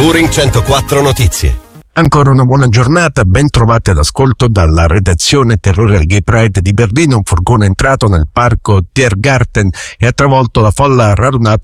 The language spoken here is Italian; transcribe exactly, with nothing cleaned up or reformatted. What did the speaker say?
Touring centoquattro Notizie. Ancora una buona giornata, ben trovati ad ascolto dalla redazione Terrore al Gay Pride di Berlino. Un furgone è entrato nel parco Tiergarten e ha travolto la folla radunata